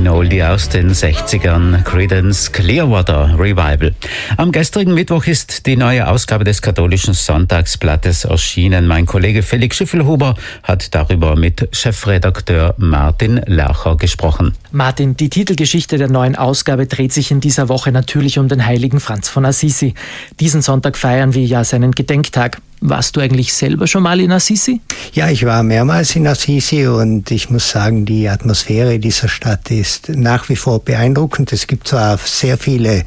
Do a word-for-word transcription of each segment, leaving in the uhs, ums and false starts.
Ein Oldie aus den sechzigern, Creedence Clearwater Revival. Am gestrigen Mittwoch ist die neue Ausgabe des katholischen Sonntagsblattes erschienen. Mein Kollege Felix Schiffelhuber hat darüber mit Chefredakteur Martin Lercher gesprochen. Martin, die Titelgeschichte der neuen Ausgabe dreht sich in dieser Woche natürlich um den heiligen Franz von Assisi. Diesen Sonntag feiern wir ja seinen Gedenktag. Warst du eigentlich selber schon mal in Assisi? Ja, ich war mehrmals in Assisi und ich muss sagen, die Atmosphäre dieser Stadt ist nach wie vor beeindruckend. Es gibt zwar sehr viele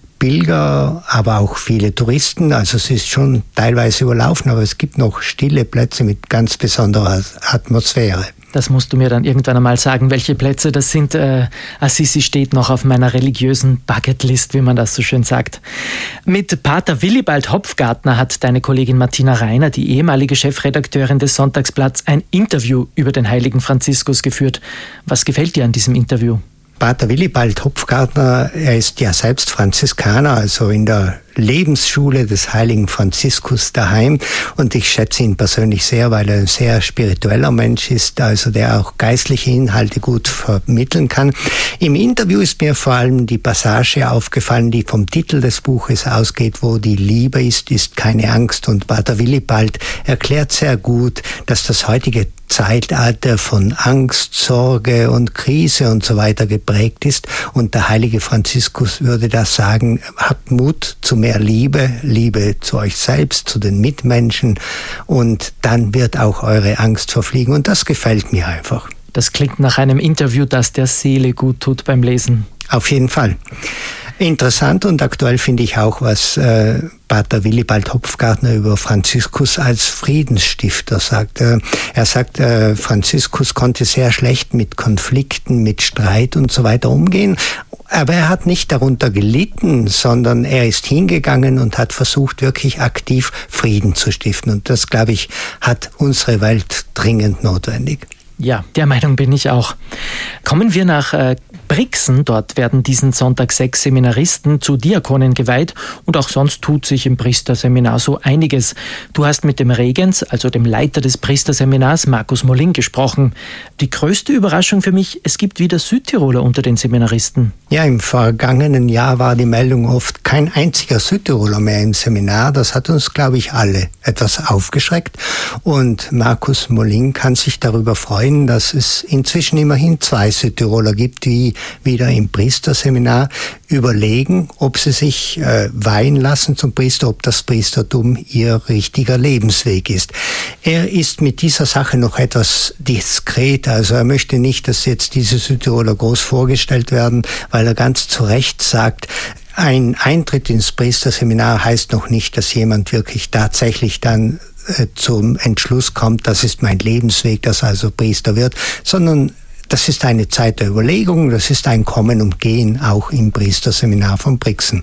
Pilger, aber auch viele Touristen. Also es ist schon teilweise überlaufen, aber es gibt noch stille Plätze mit ganz besonderer Atmosphäre. Das musst du mir dann irgendwann einmal sagen, welche Plätze das sind. Äh, Assisi steht noch auf meiner religiösen Bucketlist, wie man das so schön sagt. Mit Pater Willibald Hopfgartner hat deine Kollegin Martina Reiner, die ehemalige Chefredakteurin des Sonntagsblatts, ein Interview über den heiligen Franziskus geführt. Was gefällt dir an diesem Interview? Pater Willibald Hopfgartner, er ist ja selbst Franziskaner, also in der Lebensschule des heiligen Franziskus daheim, und ich schätze ihn persönlich sehr, weil er ein sehr spiritueller Mensch ist, also der auch geistliche Inhalte gut vermitteln kann. Im Interview ist mir vor allem die Passage aufgefallen, die vom Titel des Buches ausgeht, wo die Liebe ist, ist keine Angst, und Pater Willibald erklärt sehr gut, dass das heutige Zeitalter von Angst, Sorge und Krise und so weiter geprägt ist, und der heilige Franziskus würde das sagen: Habt Mut zu mehr Liebe, Liebe zu euch selbst, zu den Mitmenschen, und dann wird auch eure Angst verfliegen, und das gefällt mir einfach. Das klingt nach einem Interview, das der Seele gut tut beim Lesen. Auf jeden Fall. Interessant und aktuell finde ich auch, was äh, Pater Willibald Hopfgartner über Franziskus als Friedensstifter sagt. Äh, er sagt, äh, Franziskus konnte sehr schlecht mit Konflikten, mit Streit und so weiter umgehen. Aber er hat nicht darunter gelitten, sondern er ist hingegangen und hat versucht, wirklich aktiv Frieden zu stiften. Und das, glaube ich, hat unsere Welt dringend notwendig. Ja, der Meinung bin ich auch. Kommen wir nach äh, Brixen. Dort werden diesen Sonntag sechs Seminaristen zu Diakonen geweiht, und auch sonst tut sich im Priesterseminar so einiges. Du hast mit dem Regens, also dem Leiter des Priesterseminars, Markus Molin, gesprochen. Die größte Überraschung für mich: Es gibt wieder Südtiroler unter den Seminaristen. Ja, im vergangenen Jahr war die Meldung oft kein einziger Südtiroler mehr im Seminar. Das hat uns, glaube ich, alle etwas aufgeschreckt. Und Markus Molin kann sich darüber freuen, dass es inzwischen immerhin zwei Südtiroler gibt, die wieder im Priesterseminar überlegen, ob sie sich äh, weihen lassen zum Priester, ob das Priestertum ihr richtiger Lebensweg ist. Er ist mit dieser Sache noch etwas diskret, also er möchte nicht, dass jetzt diese Südtiroler groß vorgestellt werden, weil er ganz zu Recht sagt, ein Eintritt ins Priesterseminar heißt noch nicht, dass jemand wirklich tatsächlich dann äh, zum Entschluss kommt, das ist mein Lebensweg, dass er also Priester wird, sondern das ist eine Zeit der Überlegung, das ist ein Kommen und Gehen auch im Priesterseminar von Brixen.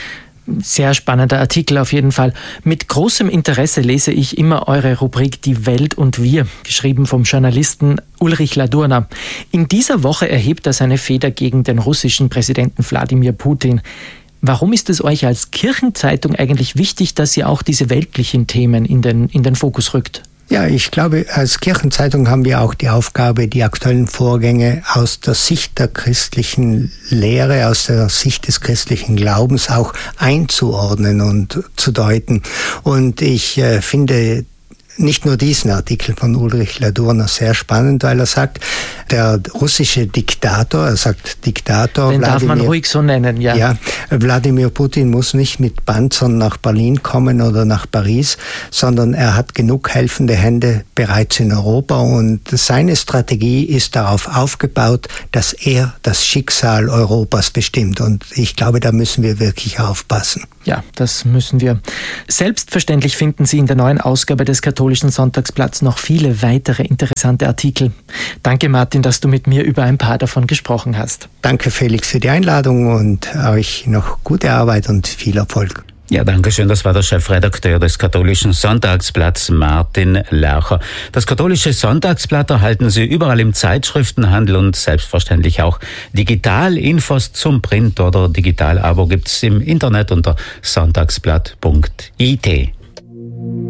Sehr spannender Artikel auf jeden Fall. Mit großem Interesse lese ich immer eure Rubrik Die Welt und wir, geschrieben vom Journalisten Ulrich Ladurna. In dieser Woche erhebt er seine Feder gegen den russischen Präsidenten Wladimir Putin. Warum ist es euch als Kirchenzeitung eigentlich wichtig, dass ihr auch diese weltlichen Themen in den, in den Fokus rückt? Ja, ich glaube, als Kirchenzeitung haben wir auch die Aufgabe, die aktuellen Vorgänge aus der Sicht der christlichen Lehre, aus der Sicht des christlichen Glaubens auch einzuordnen und zu deuten. Und ich äh, finde nicht nur diesen Artikel von Ulrich Ladurna sehr spannend, weil er sagt, der russische Diktator, er sagt Diktator, den Wladimir, darf man ruhig so nennen, ja. Ja, Wladimir Putin muss nicht mit Panzern nach Berlin kommen oder nach Paris, sondern er hat genug helfende Hände bereits in Europa, und seine Strategie ist darauf aufgebaut, dass er das Schicksal Europas bestimmt, und ich glaube, da müssen wir wirklich aufpassen. Ja, das müssen wir. Selbstverständlich finden Sie in der neuen Ausgabe des katholischen Sonntagsblatts noch viele weitere interessante Artikel. Danke, Martin, dass du mit mir über ein paar davon gesprochen hast. Danke, Felix, für die Einladung, und euch noch gute Arbeit und viel Erfolg. Ja, danke schön. Das war der Chefredakteur des katholischen Sonntagsblatts, Martin Lercher. Das katholische Sonntagsblatt erhalten Sie überall im Zeitschriftenhandel und selbstverständlich auch digital. Infos zum Print- oder Digital-Abo gibt's im Internet unter sonntagsblatt punkt I T.